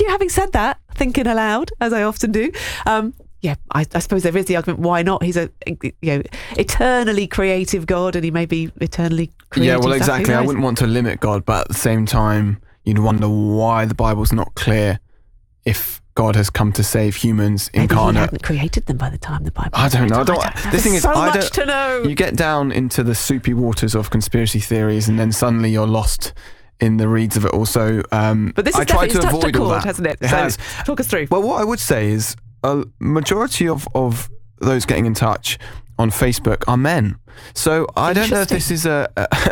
having said that, thinking aloud, as I often do, I suppose there is the argument, why not? He's a eternally creative God, and he may be eternally creative. Yeah, well, exactly. I wouldn't want to limit God, but at the same time, you'd wonder why the Bible's not clear if God has come to save humans incarnate. Maybe he hadn't created them by the time the Bible. I don't know. There's so much to know. You get down into the soupy waters of conspiracy theories, and then suddenly you're lost in the reeds of it all. So, but this is touched a chord, hasn't it? It has. Talk us through. Well, what I would say is a majority of those getting in touch on Facebook are men. So I don't know if this is a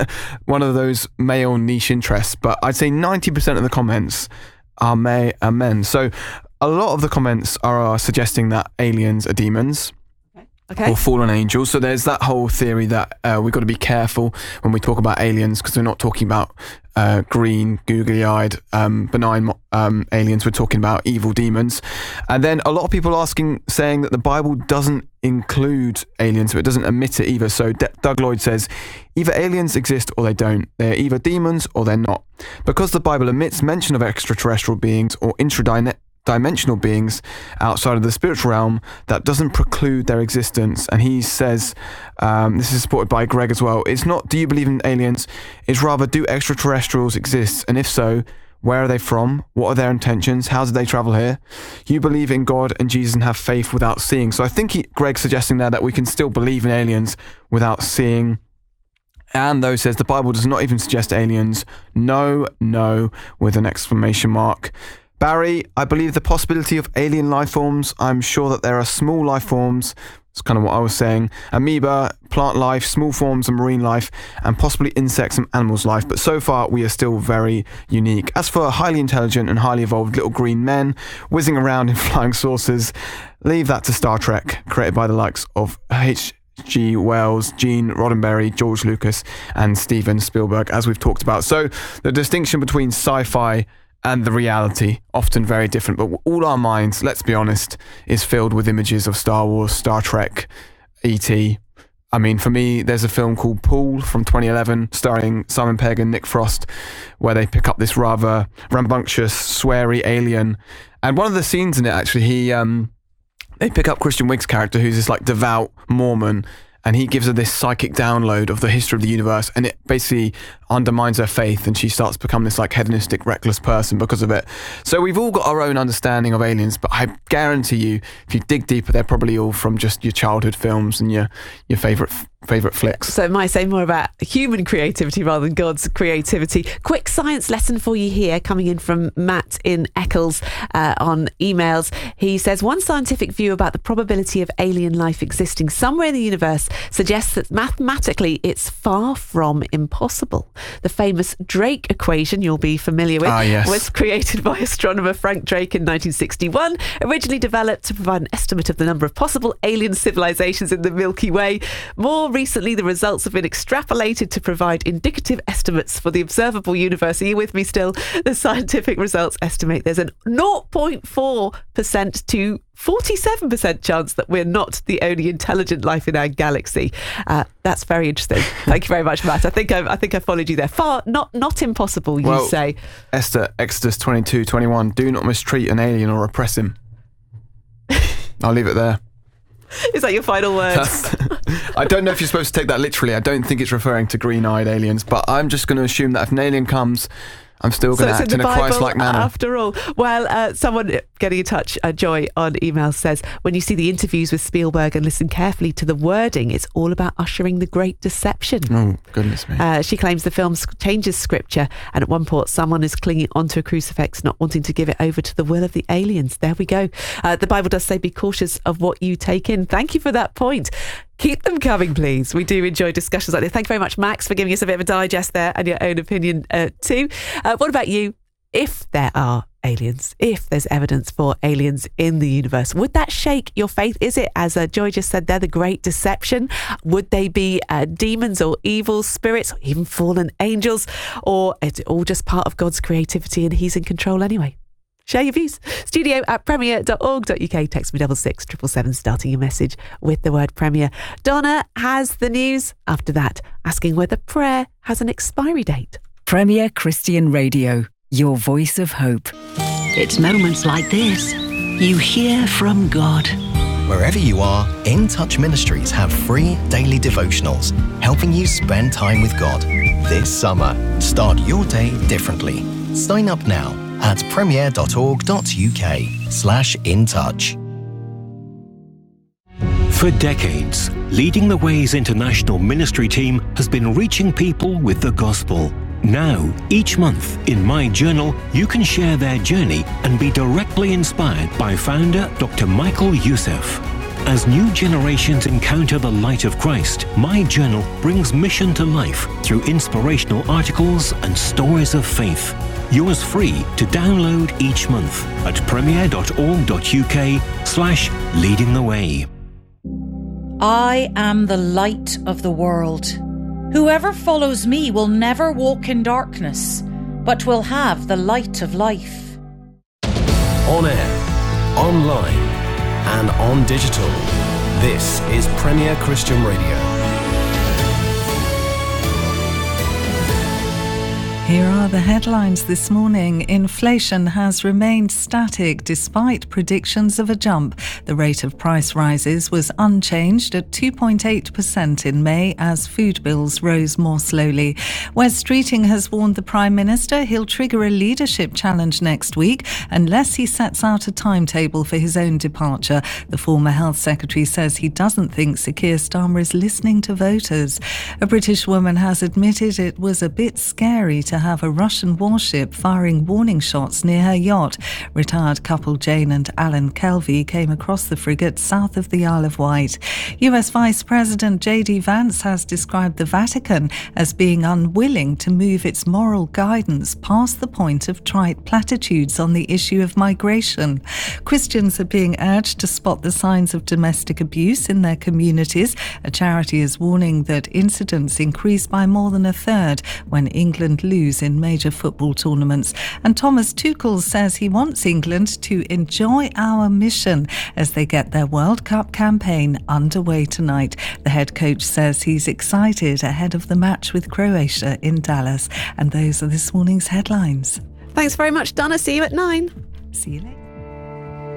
one of those male niche interests, but I'd say 90% of the comments are men. So a lot of the comments are suggesting that aliens are demons. Okay. Or fallen angels. So there's that whole theory that we've got to be careful when we talk about aliens, because we're not talking about green, googly-eyed, benign aliens. We're talking about evil demons. And then a lot of people saying that the Bible doesn't include aliens, but it doesn't admit it either. So Doug Lloyd says, either aliens exist or they don't. They're either demons or they're not. Because the Bible omits mention of extraterrestrial beings or dimensional beings outside of the spiritual realm, that doesn't preclude their existence. And he says, this is supported by Greg as well, it's not do you believe in aliens, it's rather do extraterrestrials exist, and if so, where are they from, what are their intentions, how did they travel here? You believe in God and Jesus and have faith without seeing. So I think Greg's suggesting there that we can still believe in aliens without seeing. And though says the Bible does not even suggest aliens. No, with an exclamation mark. Barry, I believe the possibility of alien life forms. I'm sure that there are small life forms. That's kind of what I was saying. Amoeba, plant life, small forms of marine life, and possibly insects and animals' life. But so far, we are still very unique. As for highly intelligent and highly evolved little green men whizzing around in flying saucers, leave that to Star Trek, created by the likes of H.G. Wells, Gene Roddenberry, George Lucas, and Steven Spielberg, as we've talked about. So the distinction between sci-fi and the reality, often very different, but all our minds, let's be honest, is filled with images of Star Wars, Star Trek, E.T. I mean, for me, there's a film called Pool from 2011, starring Simon Pegg and Nick Frost, where they pick up this rather rambunctious, sweary alien. And one of the scenes in it, actually, they pick up Christian Wiig's character, who's this like devout Mormon, and he gives her this psychic download of the history of the universe, and it basically undermines her faith, and she starts to become this like hedonistic, reckless person because of it. So we've all got our own understanding of aliens, but I guarantee you, if you dig deeper, they're probably all from just your childhood films and your favourite flicks. So it might say more about human creativity rather than God's creativity. Quick science lesson for you here, coming in from Matt in Eccles on emails. He says, one scientific view about the probability of alien life existing somewhere in the universe suggests that mathematically it's far from impossible. The famous Drake equation, you'll be familiar with, was created by astronomer Frank Drake in 1961, originally developed to provide an estimate of the number of possible alien civilizations in the Milky Way. More recently, the results have been extrapolated to provide indicative estimates for the observable universe. Are you with me still? The scientific results estimate there's a 0.4% to 47% chance that we're not the only intelligent life in our galaxy. That's very interesting. Thank you very much, Matt. I think I followed you there. Far not impossible, you say. Esther, Exodus 22:21. Do not mistreat an alien or oppress him. I'll leave it there. Is that your final words? I don't know if you're supposed to take that literally. I don't think it's referring to green-eyed aliens, but I'm just going to assume that if an alien comes, I'm still going to act in a Christ-like manner. After all. Well, someone getting in touch, Joy, on email says, when you see the interviews with Spielberg and listen carefully to the wording, it's all about ushering the great deception. Oh, goodness me. She claims the film changes scripture, and at one point someone is clinging onto a crucifix, not wanting to give it over to the will of the aliens. There we go. The Bible does say be cautious of what you take in. Thank you for that point. Keep them coming, please. We do enjoy discussions like this. Thank you very much, Max, for giving us a bit of a digest there and your own opinion too. What about you? If there are aliens, if there's evidence for aliens in the universe, would that shake your faith? Is it, as Joy just said there, the great deception? Would they be demons or evil spirits or even fallen angels? Or is it all just part of God's creativity and he's in control anyway? Share your views. studio@premier.org.uk. Text me 66777 starting your message with the word Premier. Donna has the news after that, asking whether prayer has an expiry date. Premier Christian Radio, your voice of hope. It's moments like this you hear from God. Wherever you are, In Touch Ministries have free daily devotionals helping you spend time with God. This summer, start your day differently. Sign up now at premier.org.uk/intouch. For decades, Leading the Way's international ministry team has been reaching people with the gospel. Now, each month, in My Journal, you can share their journey and be directly inspired by founder Dr. Michael Youssef. As new generations encounter the light of Christ, My Journal brings mission to life through inspirational articles and stories of faith. Yours free to download each month at premier.org.uk/leading the way. I am the light of the world. Whoever follows me will never walk in darkness, but will have the light of life. On air, online, and on digital. This is Premier Christian Radio. Here are the headlines this morning. Inflation has remained static despite predictions of a jump. The rate of price rises was unchanged at 2.8% in May as food bills rose more slowly. Wes Streeting has warned the Prime Minister he'll trigger a leadership challenge next week unless he sets out a timetable for his own departure. The former Health Secretary says he doesn't think Sir Keir Starmer is listening to voters. A British woman has admitted it was a bit scary to have a Russian warship firing warning shots near her yacht. Retired couple Jane and Alan Kelvey came across the frigate south of the Isle of Wight. US Vice President J.D. Vance has described the Vatican as being unwilling to move its moral guidance past the point of trite platitudes on the issue of migration. Christians are being urged to spot the signs of domestic abuse in their communities. A charity is warning that incidents increase by more than a third when England lose in major football tournaments. And Thomas Tuchel says he wants England to enjoy our mission as they get their World Cup campaign underway tonight. The head coach says he's excited ahead of the match with Croatia in Dallas. And those are this morning's headlines. Thanks very much, Donna. See you at 9. See you later.